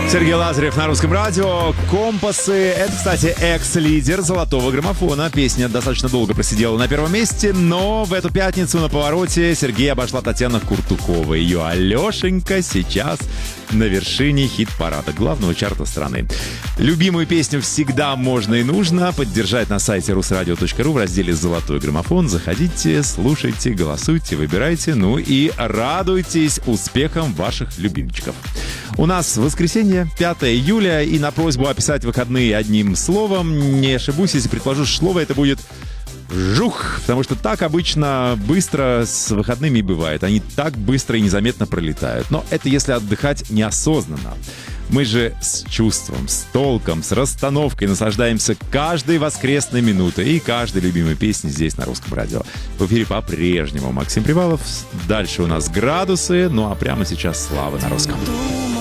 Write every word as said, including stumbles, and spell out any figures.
Сергей Лазарев на Русском радио. «Компасы». Это, кстати, экс-лидер золотого граммофона. Песня достаточно долго просидела на первом месте, но в эту пятницу на повороте Сергей обошла Татьяна Куртукова. Ее «Алешенька» сейчас на вершине хит-парада главного чарта страны. Любимую песню всегда можно и нужно поддержать на сайте русрадио точка ру в разделе «Золотой граммофон». Заходите, слушайте, голосуйте, выбирайте, ну и радуйтесь успехам ваших любимчиков. У нас воскресенье, пятое июля, и на просьбу описать выходные одним словом, не ошибусь, если предположу, что слово это будет «жух», потому что так обычно быстро с выходными и бывает. Они так быстро и незаметно пролетают. Но это если отдыхать неосознанно. Мы же с чувством, с толком, с расстановкой наслаждаемся каждой воскресной минутой и каждой любимой песней здесь, на Русском радио. В эфире по-прежнему Максим Привалов. Дальше у нас градусы, ну а прямо сейчас Слава на Русском.